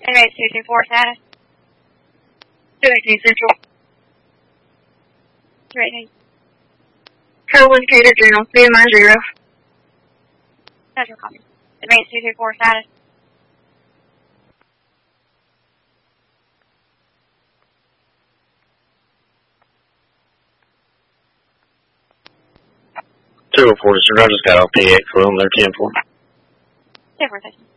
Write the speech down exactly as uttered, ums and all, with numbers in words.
Advance two two four status. two eighteen Central. two eighteen. Co-located down, C M I zero. Central copy. Advance two two four status. two oh four, Sir, I just got off P X, well, they're ten four. ten four station.